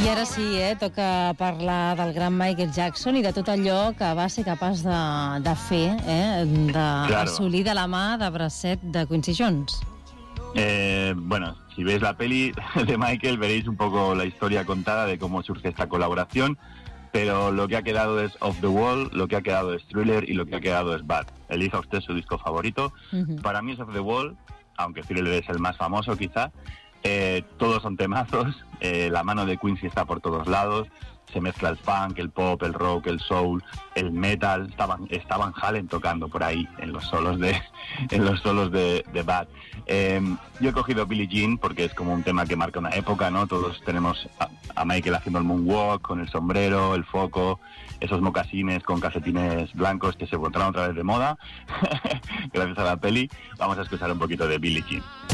I ara sí, toca parlar del gran Michael Jackson i de tot allò que va ser capaç de fer, d'assolir de la mà de bracet de Quincy Jones. Bueno, si veis la peli de Michael veréis un poco la historia contada de cómo surge esta colaboración, pero lo que ha quedado es Off the Wall, lo que ha quedado es Thriller y lo que ha quedado es Bad. Elija usted su disco favorito. Uh-huh. Para mí es Off the Wall, aunque Thriller es el más famoso quizá. Todos son temazos, la mano de Quincy está por todos lados, se mezcla el funk, el pop, el rock, el soul, el metal. Estaban Halen tocando por ahí en los solos de Bad. Yo he cogido Billie Jean porque es como un tema que marca una época, ¿no? Todos tenemos a Michael haciendo el moonwalk con el sombrero, el foco, esos mocasines con calcetines blancos que se encontraron otra vez de moda gracias a la peli. Vamos a escuchar un poquito de Billie Jean.